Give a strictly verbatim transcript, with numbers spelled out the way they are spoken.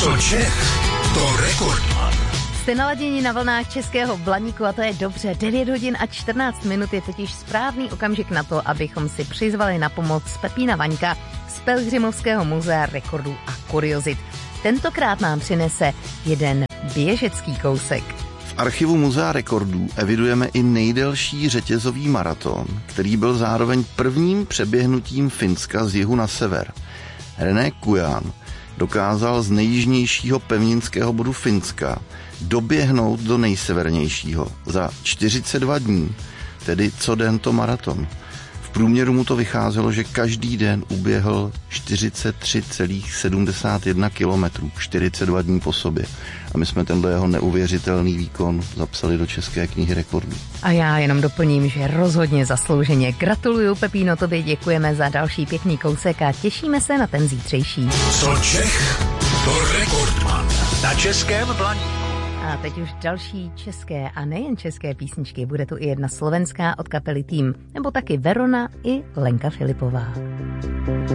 Co Čech, to Rekordman. Jste naladěni na vlnách Českého Blaníku a to je dobře. devět hodin a čtrnáct minut je totiž správný okamžik na to, abychom si přizvali na pomoc Pepína Vaňka z Pelhřimovského muzea rekordů a kuriozit. Tentokrát nám přinese jeden běžecký kousek. V archivu Muzea rekordů evidujeme i nejdelší řetězový maraton, který byl zároveň prvním přeběhnutím Finska z jihu na sever. René Kujan dokázal z nejjižnějšího pevninského bodu Finska doběhnout do nejsevernějšího za čtyřicet dva dní, tedy co den to maraton. V průměru mu to vycházelo, že každý den uběhl čtyřicet tři celá sedmdesát jedna kilometrů, čtyřicet dva dní po sobě. A my jsme tenhle jeho neuvěřitelný výkon zapsali do České knihy rekordů. A já jenom doplním, že rozhodně zaslouženě gratuluju, Pepíno, tobě děkujeme za další pěkný kousek a těšíme se na ten zítřejší. Co Čech, to Rekordman na Českém Blaníku. A teď už další české a nejen české písničky. Bude tu i jedna slovenská od kapely Tým, nebo taky Verona i Lenka Filipová.